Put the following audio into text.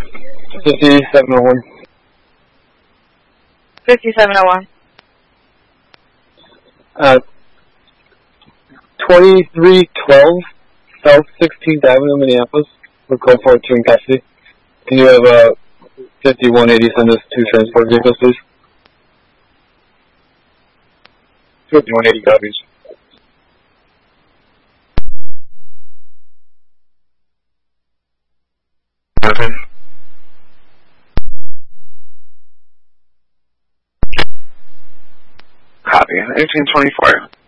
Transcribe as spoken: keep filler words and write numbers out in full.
fifty-seven oh one. fifty-seven oh one. Uh, twenty-three twelve South sixteenth Avenue, Minneapolis. We're code for two in custody. Can you have uh, fifty-one eighty send us two transport vehicles, please? fifty-one eighty copies. Okay. Copy. eighteen twenty-four.